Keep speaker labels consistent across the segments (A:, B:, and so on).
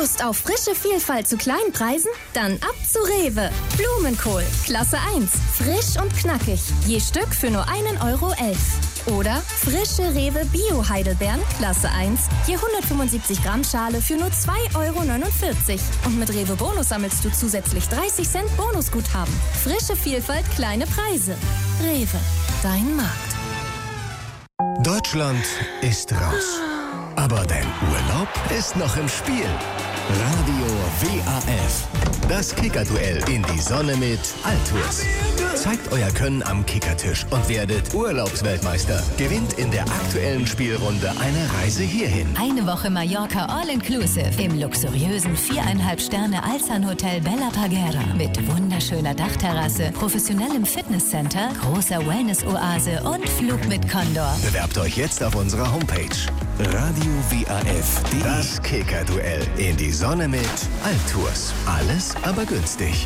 A: Lust auf frische Vielfalt zu kleinen Preisen? Dann ab zu Rewe. Blumenkohl, Klasse 1. Frisch und knackig. Je Stück für nur 1,11 €. Oder frische Rewe Bio-Heidelbeeren, Klasse 1. Je 175 Gramm Schale für nur 2,49 €. Und mit Rewe Bonus sammelst du zusätzlich 30 Cent Bonusguthaben. Frische Vielfalt, kleine Preise. Rewe, dein Markt.
B: Deutschland ist raus. Aber dein Urlaub ist noch im Spiel. Radio WAF. Das Kickerduell in die Sonne mit Altours. Zeigt euer Können am Kickertisch und werdet Urlaubsweltmeister. Gewinnt in der aktuellen Spielrunde eine Reise hierhin.
C: Eine Woche Mallorca All-Inclusive im luxuriösen 4,5 Sterne Alzan-Hotel Bella Parguera mit wunderschöner Dachterrasse, professionellem Fitnesscenter, großer Wellness-Oase und Flug mit Condor.
B: Bewerbt euch jetzt auf unserer Homepage. Radio WAF. Das Kickerduell in die Sonne mit Altours. Alles aber günstig.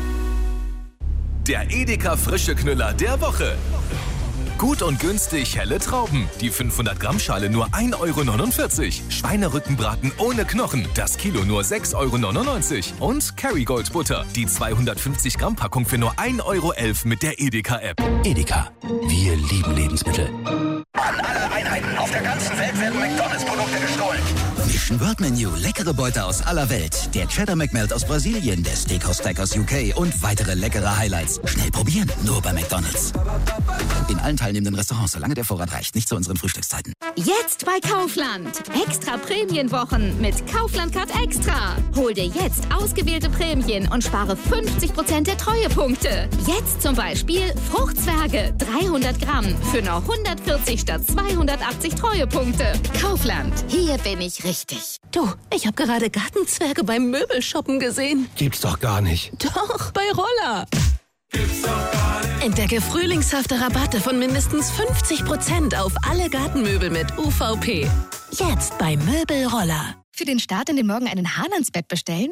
D: Der Edeka Frische Knüller der Woche. Gut und günstig helle Trauben. Die 500 Gramm Schale nur 1,49 €. Schweinerückenbraten ohne Knochen. Das Kilo nur 6,99 € Und Kerrygold Butter. Die 250 Gramm Packung für nur 1,11 € mit der Edeka App.
E: Edeka. Wir lieben Lebensmittel.
F: An alle Einheiten auf der ganzen Welt werden McDonalds-Produkte gestohlen.
E: Mission World Menu. Leckere Beute aus aller Welt. Der Cheddar McMelt aus Brasilien, der Steakhouse Stack aus UK und weitere leckere Highlights. Schnell probieren, nur bei McDonalds. In allen teilnehmenden Restaurants, solange der Vorrat reicht. Nicht zu unseren Frühstückszeiten.
G: Jetzt bei Kaufland. Extra Prämienwochen mit Kaufland Card Extra. Hol dir jetzt ausgewählte Prämien und spare 50% der Treuepunkte. Jetzt zum Beispiel Fruchtzwerge 300 Gramm für nur 140 statt 280 Treuepunkte. Kaufland. Hier bin ich richtig.
H: Du, ich habe gerade Gartenzwerge beim Möbelshoppen gesehen.
B: Gibt's doch gar nicht.
H: Doch, bei Roller. Entdecke frühlingshafte Rabatte von mindestens 50% auf alle Gartenmöbel mit UVP. Jetzt bei Möbelroller.
A: Für den Start in den Morgen einen Hahn ans Bett bestellen?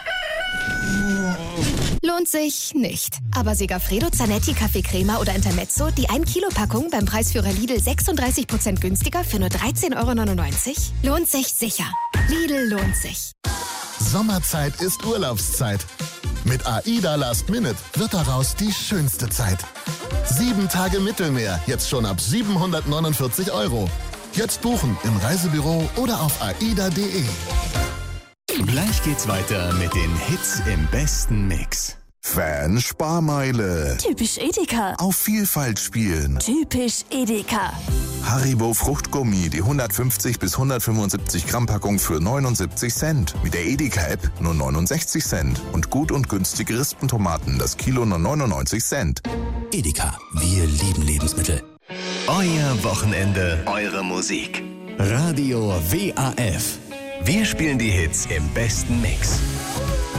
A: Lohnt sich nicht. Aber Segafredo Zanetti Kaffeecrema oder Intermezzo, die 1-Kilo-Packung beim Preisführer Lidl 36% günstiger für nur 13,99 €? Lohnt sich sicher. Lidl lohnt sich.
I: Sommerzeit ist Urlaubszeit. Mit AIDA Last Minute wird daraus die schönste Zeit. 7 Tage Mittelmeer, jetzt schon ab 749 €. Jetzt buchen im Reisebüro oder auf aida.de.
B: Gleich geht's weiter mit den Hits im besten Mix.
J: Fan-Sparmeile.
H: Typisch Edeka.
J: Auf Vielfalt spielen.
H: Typisch Edeka.
J: Haribo Fruchtgummi, die 150 bis 175 Gramm Packung für 79 Cent. Mit der Edeka-App nur 69 Cent. Und gut und günstige Rispentomaten, das Kilo nur 99 Cent.
E: Edeka. Wir lieben Lebensmittel.
B: Euer Wochenende, eure Musik. Radio WAF. Wir spielen die Hits im besten Mix.